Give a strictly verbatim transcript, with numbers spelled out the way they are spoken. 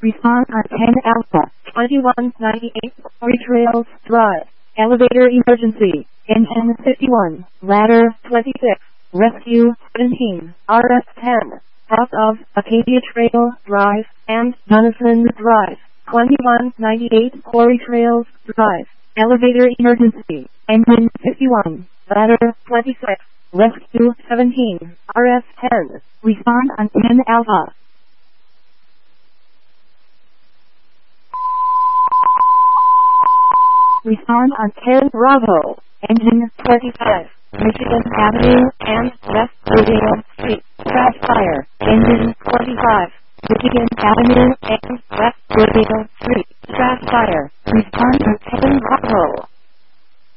Respond on ten Alpha, twenty-one ninety-eight, Quarry Trails Drive. Elevator emergency. Engine fifty-one, ladder twenty-six, rescue seventeen, R S ten. South of Acadia Trail Drive and Jonathan Drive. twenty-one ninety-eight, Quarry Trails Drive. Elevator emergency. Engine fifty-one, ladder twenty-six, rescue seventeen, R S ten. Respond on ten Alpha. Respond on ten Bravo. Engine twenty-five, Michigan Avenue and West Virginia Street. Crash fire. Engine twenty-five, Michigan Avenue and West Virginia Street. Crash fire.